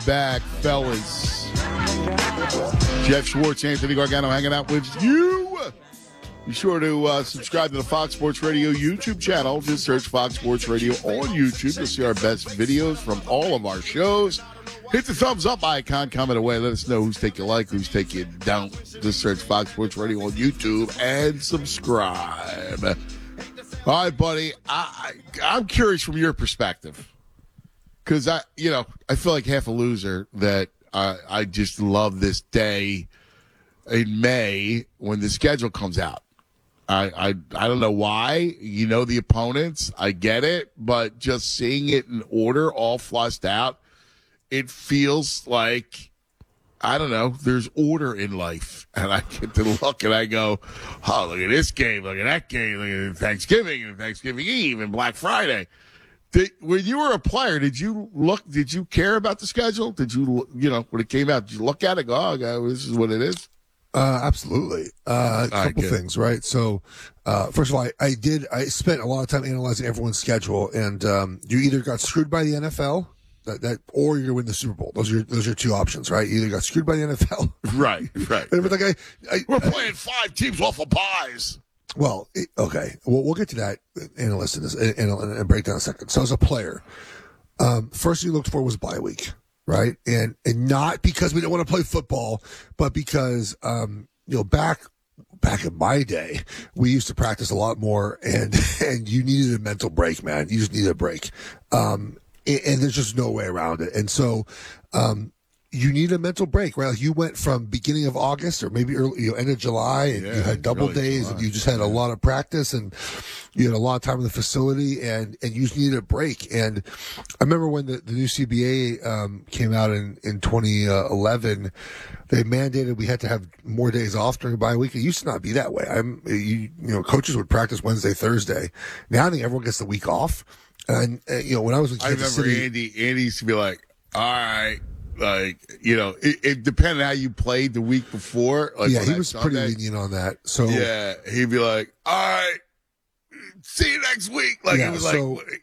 Back, fellas. Jeff Schwartz, Anthony Gargano hanging out with you. Be sure to subscribe to the Fox Sports Radio YouTube channel. Just search Fox Sports Radio on YouTube. You'll see our best videos from all of our shows. Hit the thumbs up icon, comment away. Let us know whose take you like, whose take you don't. Just search Fox Sports Radio on YouTube and subscribe. All right, buddy. I'm curious from your perspective. Because I feel like half a loser that I just love this day in May when the schedule comes out. I don't know why. You know the opponents. I get it. But just seeing it in order, all flushed out, it feels like, I don't know, there's order in life. And I get to look and I go, oh, look at this game, look at that game, look at Thanksgiving and Thanksgiving Eve and Black Friday. When you were a player, did you care about the schedule? Did you, when it came out, did you look at it and go, oh, God, this is what it is? Absolutely. A couple things, right? So, first of all, I spent a lot of time analyzing everyone's schedule, and you either got screwed by the NFL, or you're going to win the Super Bowl. Those are your two options, right? You either got screwed by the NFL. Right. And it was like, we're playing 5 teams off of pies. Well, okay. Well, we'll get to that analyst in this and break down in a second. So as a player, first thing you looked for was bye week, right? And not because we don't want to play football, but because, back in my day, we used to practice a lot more and you needed a mental break, man. You just needed a break. And there's just no way around it. And so, you need a mental break, right? Like you went from beginning of August or maybe early, end of July, and you had double days, July. And you just had a lot of practice, and you had a lot of time in the facility, and you just needed a break. And I remember when the new CBA came out in 2011, they mandated we had to have more days off during bye week. It used to not be that way. Coaches would practice Wednesday, Thursday. Now I think everyone gets the week off. And when I was in Kansas City, Andy used to be like, all right. Like, it depended how you played the week before. Like he was pretty lenient on that. So yeah, he'd be like, all right, see you next week. Like, it was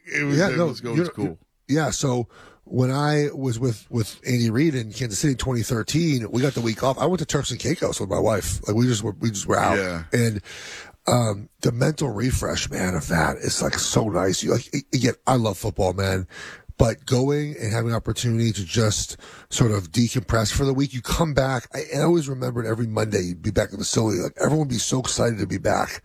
cool. Yeah. So when I was with Andy Reid in Kansas City in 2013, we got the week off. I went to Turks and Caicos with my wife. Like we just were out. Yeah. And, the mental refresh, man, of that is like so nice. Again, I love football, man. But going and having an opportunity to just sort of decompress for the week, you come back. I always remembered every Monday you'd be back in the facility. Like everyone would be so excited to be back.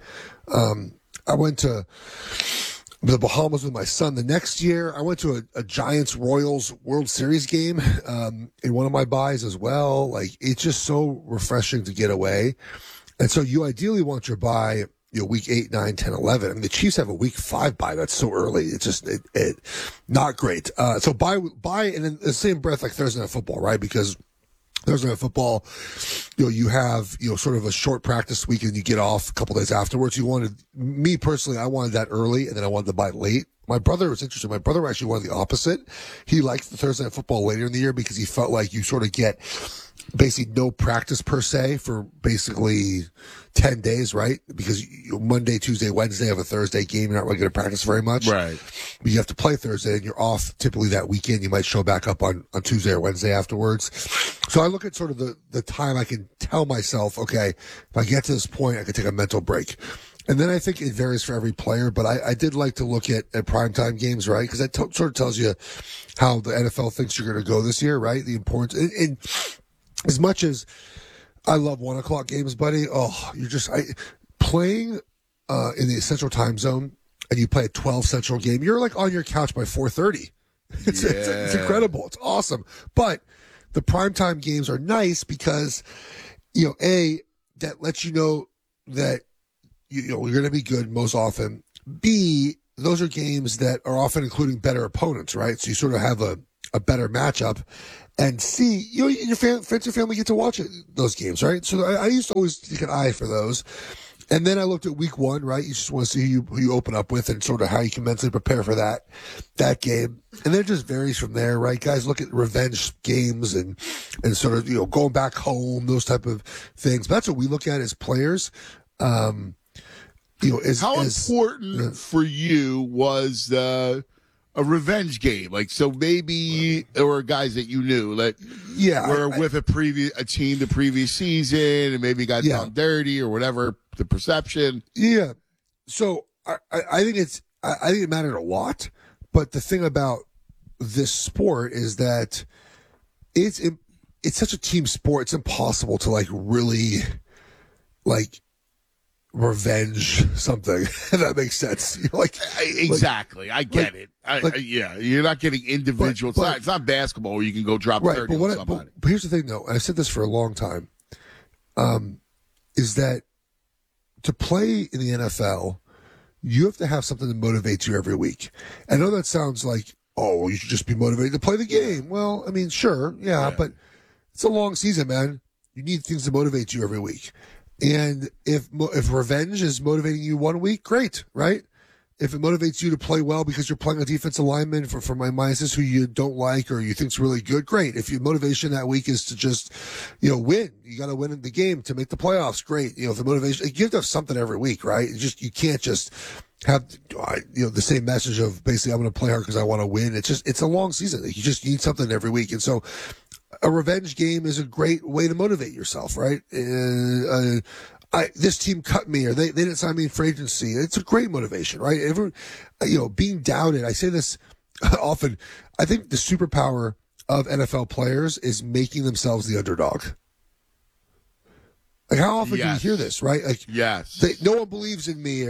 I went to the Bahamas with my son. The next year, I went to a Giants Royals World Series game in one of my buys as well. Like it's just so refreshing to get away. And so you ideally want your bye, week 8, 9, 10, 11. I mean, the Chiefs have a week 5 bye. That's so early. It's just, not great. So bye, and in the same breath, like Thursday Night Football, right? Because Thursday Night Football, you have, sort of a short practice week and you get off a couple days afterwards. Me personally, I wanted that early and then I wanted to bye late. My brother was interesting. My brother actually wanted the opposite. He liked the Thursday Night Football later in the year because he felt like you sort of get basically no practice per se for basically 10 days, right? Because Monday, Tuesday, Wednesday have a Thursday game. You're not really going to practice very much. Right. But you have to play Thursday and you're off typically that weekend. You might show back up on Tuesday or Wednesday afterwards. So I look at sort of the time I can tell myself, okay, if I get to this point, I can take a mental break. And then I think it varies for every player, but I did like to look at primetime games, right? Because that sort of tells you how the NFL thinks you're going to go this year, right? The importance. And as much as I love 1 o'clock games, buddy, playing in the Central Time Zone and you play a 12 Central game, you're like on your couch by 4:30. It's incredible. It's awesome. But the primetime games are nice because, that lets you know that you're going to be good most often. B, those are games that are often including better opponents, right? So you sort of have a better matchup. And C, your friends and family get to watch those games, right? So I used to always take an eye for those. And then I looked at week 1, right? You just want to see who you open up with and sort of how you can mentally prepare for that game. And then it just varies from there, right? Guys look at revenge games and sort of, going back home, those type of things. But that's what we look at as players. How important for you was a revenge game. Like, so maybe there were guys that you knew that were with a team the previous season and maybe got done dirty or whatever the perception. Yeah. So I think I think it mattered a lot. But the thing about this sport is that it's such a team sport. It's impossible to like really like revenge something. If that makes sense. Exactly. I get it. You're not getting individual. It's not basketball where you can go drop 30 on somebody. But here's the thing, though, and I've said this for a long time, is that to play in the NFL, you have to have something that motivates you every week. I know that sounds like, oh, you should just be motivated to play the game. Well, I mean, sure, but it's a long season, man. You need things to motivate you every week. And if revenge is motivating you one week, great, right? If it motivates you to play well because you're playing a defensive lineman for my minus who you don't like or you think's really good, great. If your motivation that week is to just, win, you got to win in the game to make the playoffs, great. If the motivation, you have to have something every week, right? You can't just have, the same message of basically I'm going to play hard because I want to win. It's a long season. You just need something every week. And so a revenge game is a great way to motivate yourself, right? This team cut me or they didn't sign me for agency. It's a great motivation, right? Everyone, being doubted. I say this often. I think the superpower of NFL players is making themselves the underdog. Like how often do you hear this, right? Like, yes, no one believes in me,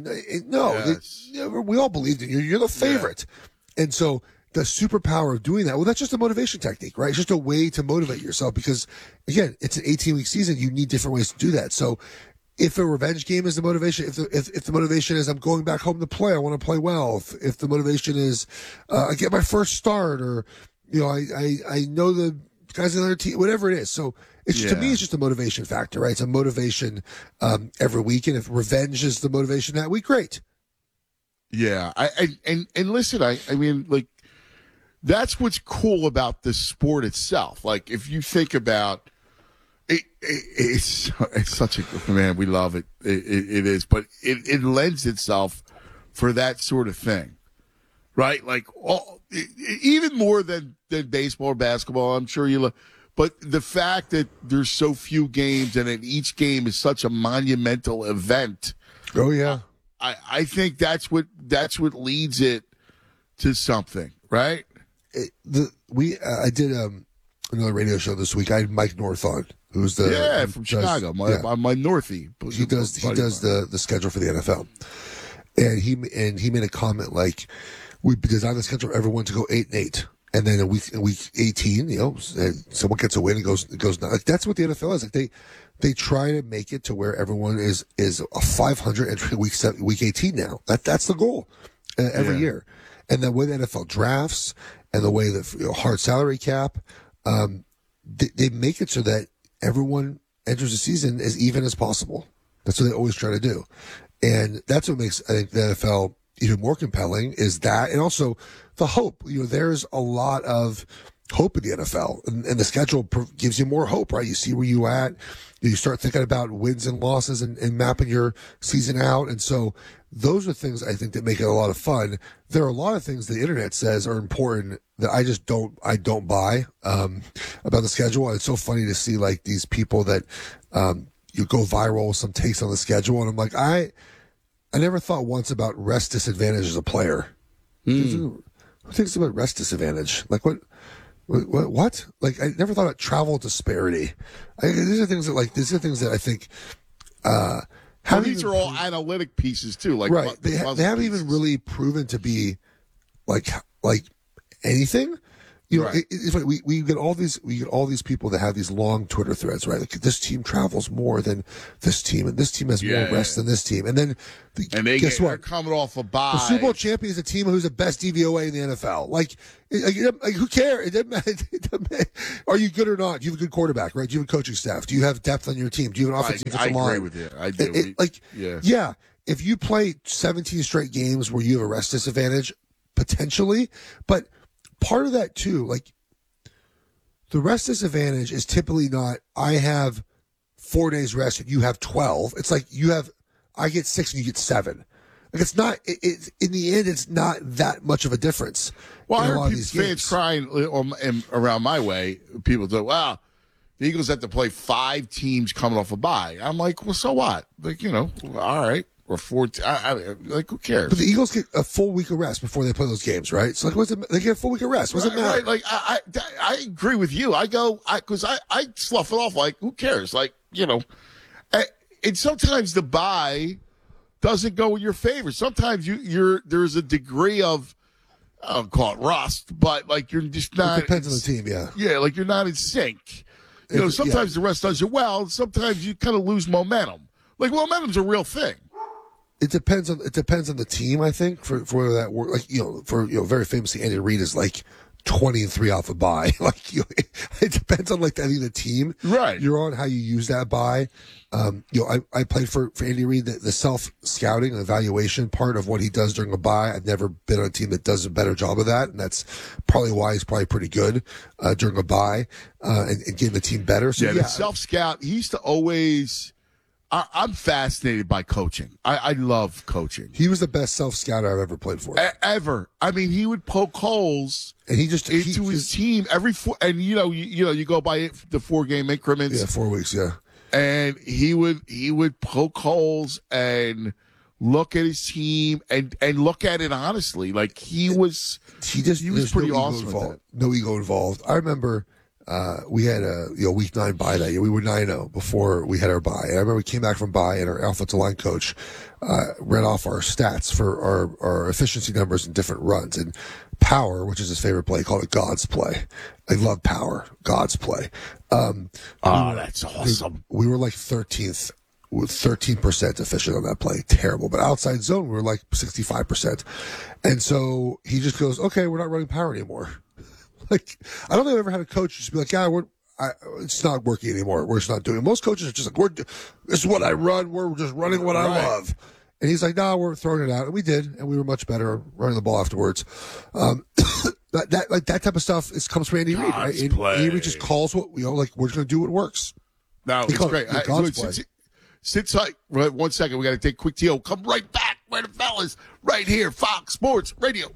we all believed in you. You're the favorite, and so the superpower of doing that. Well, that's just a motivation technique, right? It's just a way to motivate yourself because, again, it's an 18-week season. You need different ways to do that. So, if a revenge game is the motivation, if the motivation is I'm going back home to play, I want to play well. If the motivation is I get my first start, or I know the guys on the other team, whatever it is. So to me, it's just a motivation factor, right? It's a motivation every week, and if revenge is the motivation that week, great. Yeah, and listen, I mean, like, that's what's cool about the sport itself. Like, if you think about it, it's such a, man, we love it. It is, but it lends itself for that sort of thing, right? Like, even more than baseball or basketball, I'm sure you love. But the fact that there's so few games and that each game is such a monumental event. Oh yeah, I think that's what leads it to something, right? I did another radio show this week. I had Mike North on, who's from Chicago, my Northie. He does the schedule for the NFL, and he made a comment like, we designed the schedule for everyone to go 8-8, and then in week 18, someone gets a win and goes like, that's what the NFL is like. They try to make it to where everyone is a 500 entry week 18 now. That's the goal every year, and the way the NFL drafts. And the way that hard salary cap, they make it so that everyone enters the season as even as possible. That's what they always try to do, and that's what makes, I think, the NFL even more compelling. Is that, and also the hope. There's a lot of hope in the NFL, and the schedule gives you more hope, right? You see where you at. You start thinking about wins and losses and mapping your season out, and so those are things I think that make it a lot of fun. There are a lot of things the internet says are important that I don't buy about the schedule. And it's so funny to see like these people that you go viral with some takes on the schedule, and I'm like, I never thought once about rest disadvantage as a player. Who thinks about rest disadvantage? Like what? Like, I never thought about travel disparity. These are things that I think. These are all analytic pieces too. Like, right? They haven't even really proven to be like anything. Right. It's like we get all these people that have these long Twitter threads, right? Like, this team travels more than this team, and this team has more rest than this team, and then guess what? They're coming off a bye. The Super Bowl champion is a team who's the best DVOA in the NFL. Like who cares? It doesn't matter. Are you good or not? Do you have a good quarterback, right? Do you have a coaching staff? Do you have depth on your team? Do you have an offensive line? I agree with you. I do. If you play 17 straight games where you have a rest disadvantage, potentially, but part of that too, like, the rest disadvantage is typically not, I have 4 days rest and you have 12. It's like I get 6 and you get 7. Like it's not. In the end, it's not that much of a difference. Well, I heard fans crying around my way. People say, "Wow, the Eagles have to play 5 teams coming off a bye." I'm like, "Well, so what? Like, all right." Or 4, like, who cares? But the Eagles get a full week of rest before they play those games, right? So, like, they get a full week of rest. What's it matter? Right. Like, I agree with you. I slough it off. Like, who cares? Like, and sometimes the bye doesn't go in your favor. Sometimes there's a degree of, I don't call it rust, but like you're just not. It depends on the team, yeah. Yeah, like you're not in sync. Sometimes the rest does you well. Sometimes you kind of lose momentum. Like, momentum's a real thing. It depends on the team, I think, for whether that work. Like, very famously, Andy Reid is like 20-3 off a bye. Like, it depends on like the team right you're on, how you use that bye. I played for Andy Reid, the self scouting and evaluation part of what he does during a bye. I've never been on a team that does a better job of that, and that's probably why he's probably pretty good during a bye and getting the team better. So the self scout. He used to always. I'm fascinated by coaching. I love coaching. He was the best self-scouter I've ever played for. Ever. I mean, he would poke holes and into his team every 4. And you go by the 4-game increments. Yeah, 4 weeks. Yeah. And he would poke holes and look at his team and look at it honestly. Like he was pretty awesome with that. No ego involved. I remember. We had a week 9 bye that year. We were 9-0 before we had our bye. And I remember we came back from bye and our offensive line coach read off our stats for our efficiency numbers in different runs. And power, which is his favorite play, called it God's play. I love power, God's play. That's awesome. We were like 13th. With 13% efficient on that play. Terrible. But outside zone, we were like 65%. And so he just goes, okay, we're not running power anymore. Like, I don't think I've ever had a coach just be like, it's not working anymore. We're just not doing it. Most coaches are just like, this is what I run. We're just running what I love. And he's like, no, we're throwing it out. And we did. And we were much better running the ball afterwards. That type of stuff comes from Andy Reid. Right? Andy Reid just calls we're just going to do what works. No, it's great. Sit tight. 1 second. We got to take a quick deal. Come right back. Where the fellas? Right here. Fox Sports Radio.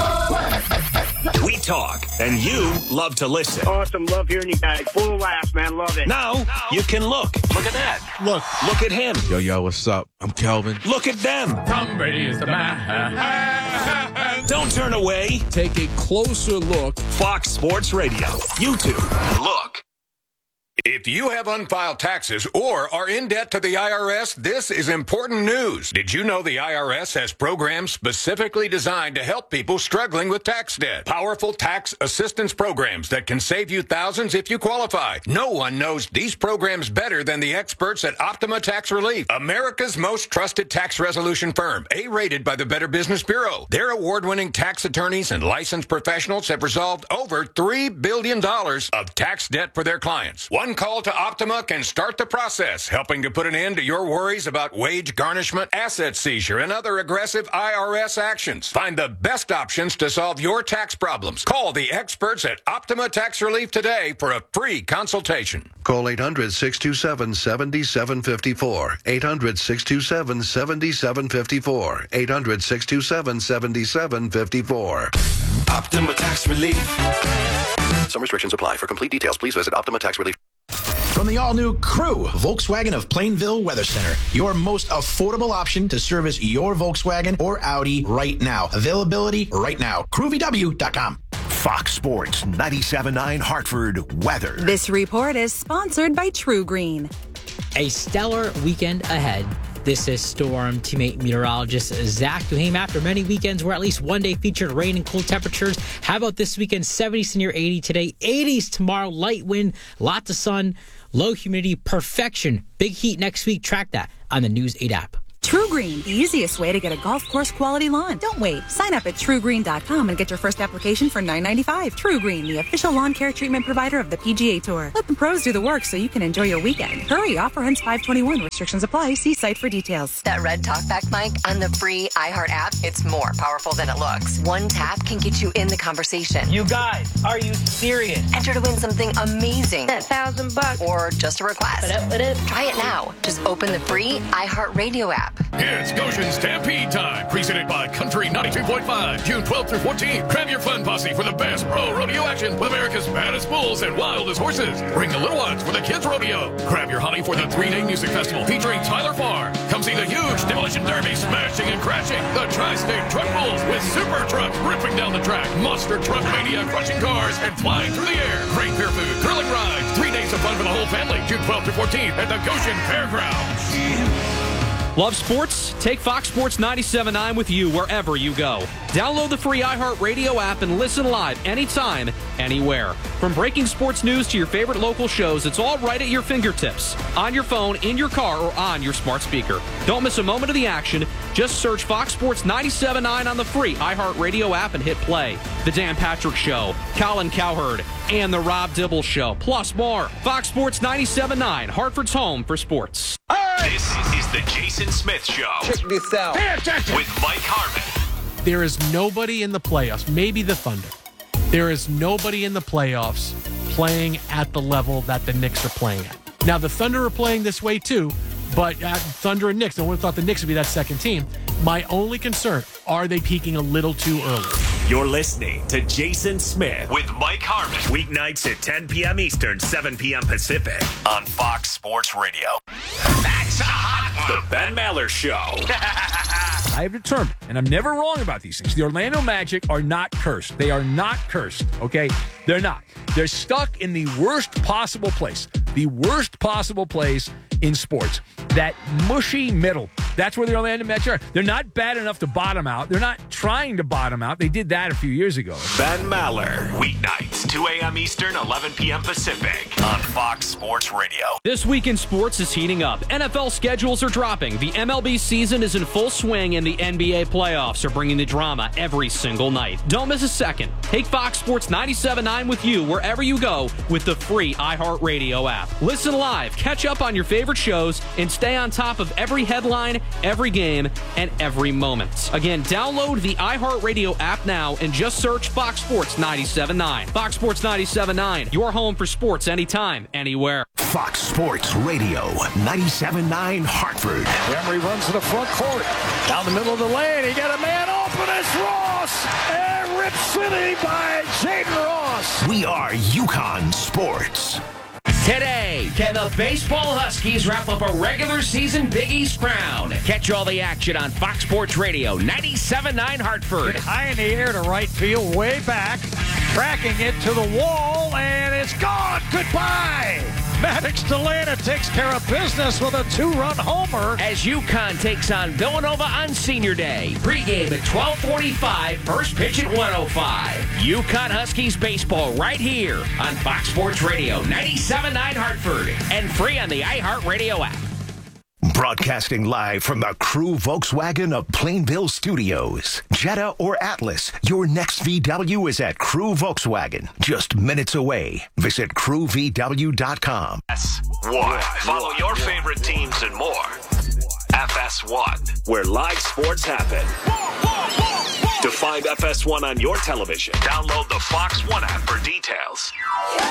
We talk, and you love to listen. Awesome. Love hearing you guys. Full of laughs, man. Love it. Now, you can look. Look at that. Look at him. Yo, what's up? I'm Kelvin. Look at them. Tom Brady is the man. Don't turn away. Take a closer look. Fox Sports Radio. YouTube. Look. If you have unfiled taxes or are in debt to the IRS, this is important news. Did you know the IRS has programs specifically designed to help people struggling with tax debt? Powerful tax assistance programs that can save you thousands if you qualify. No one knows these programs better than the experts at Optima Tax Relief, America's most trusted tax resolution firm, A-rated by the Better Business Bureau. Their award-winning tax attorneys and licensed professionals have resolved over $3 billion of tax debt for their clients. One call to Optima can start the process, helping to put an end to your worries about wage garnishment, asset seizure, and other aggressive IRS actions. Find the best options to solve your tax problems. Call the experts at Optima Tax Relief today for a free consultation. Call 800-627-7754. 800-627-7754. 800-627-7754. Optima Tax Relief. Some restrictions apply. For complete details, please visit Optima Tax Relief. From the all-new Crew, Volkswagen of Plainville Weather Center, your most affordable option to service your Volkswagen or Audi right now. Availability right now. CrewVW.com. Fox Sports 97.9 Hartford weather. This report is sponsored by True Green. A stellar weekend ahead. This is Storm teammate meteorologist Zach Duhame. After many weekends where at least one day featured rain and cool temperatures, how about this weekend? 70s near 80 today, 80s tomorrow, light wind, lots of sun, low humidity, perfection. Big heat next week. Track that on the News 8 app. True Green, the easiest way to get a golf course quality lawn. Don't wait. Sign up at TrueGreen.com and get your first application for $9.95. True Green, the official lawn care treatment provider of the PGA Tour. Let the pros do the work so you can enjoy your weekend. Hurry, offer ends 5/21. Restrictions apply. See site for details. That red talkback mic on the free iHeart app, it's more powerful than it looks. One tap can get you in the conversation. You guys, are you serious? Enter to win something amazing. That $1,000. Or just a request. Try it now. Just open the free iHeart Radio app. app. It's Goshen Stampede time, presented by Country 92.5, June 12th through 14th. Grab your fun posse for the best pro rodeo action with America's baddest bulls and wildest horses. Bring the little ones for the kids' rodeo. Grab your honey for the 3-day music festival featuring Tyler Farr. Come see the huge demolition derby smashing and crashing. The Tri-State Truck Bulls with super trucks ripping down the track. Monster truck mania crushing cars and flying through the air. Great beer food, thrilling rides. 3 days of fun for the whole family. June 12th through 14th at the Goshen Fairgrounds. Love sports? Take Fox Sports 97.9 with you wherever you go. Download the free iHeartRadio app and listen live anytime, anywhere. From breaking sports news to your favorite local shows, it's all right at your fingertips. On your phone, in your car, or on your smart speaker. Don't miss a moment of the action. Just search Fox Sports 97.9 on the free iHeartRadio app and hit play. The Dan Patrick Show, Colin Cowherd, and The Rob Dibble Show, plus more. Fox Sports 97.9, Hartford's home for sports. This is the Jason Smith Show. Check this out. With Mike Harmon. There is nobody in the playoffs, maybe the Thunder. There is nobody in the playoffs playing at the level that the Knicks are playing at. Now, the Thunder are playing this way too, but Thunder and Knicks, I would have thought the Knicks would be that second team. My only concern, are they peaking a little too early? You're listening to Jason Smith with Mike Harmon. Weeknights at 10 p.m. Eastern, 7 p.m. Pacific on Fox Sports Radio. That's a hot one. The Ben Maller Show. I have determined, and I'm never wrong about these things, the Orlando Magic are not cursed. They are not cursed, okay? They're not. They're stuck in the worst possible place. The worst possible place in sports. That mushy middle. That's where the Orlando Magic are. They're not bad enough to bottom out. They're not trying to bottom out. They did that a few years ago. Ben Maller. Weeknights, 2 a.m. Eastern, 11 p.m. Pacific on Fox Sports Radio. This week in sports is heating up. NFL schedules are dropping. The MLB season is in full swing, and the NBA playoffs are bringing the drama every single night. Don't miss a second. Take Fox Sports 97.9 with you wherever you go with the free iHeartRadio app. Listen live, catch up on your favorite shows, and stay on top of every headline, every game, and every moment. Again, download the iHeartRadio app now and just search Fox Sports 97.9. Fox Sports 97.9, your home for sports anytime, anywhere. Fox Sports Radio, 97.9 Hartford. Emery runs to the front court. Down the middle of the lane, he got a man open. It's Ross. And Rip City by Jaden Ross. We are UConn Sports. Today, can the baseball Huskies wrap up a regular season Big East crown? Catch all the action on Fox Sports Radio, 97.9 Hartford. High in the air to right field, way back. Tracking it to the wall, and it's gone. Goodbye. Maddox Delana takes care of business with a 2-run homer. As UConn takes on Villanova on Senior Day. Pre-game at 12:45, first pitch at 1:05. UConn Huskies baseball right here on Fox Sports Radio, 97.9 Hartford, and free on the iHeartRadio app. Broadcasting live from the Crew Volkswagen of Plainville Studios. Jetta or Atlas, your next VW is at Crew Volkswagen. Just minutes away. Visit crewvw.com. FS1. Follow your favorite teams and more. FS1, where live sports happen. To find FS1 on your television, download the Fox One app for details.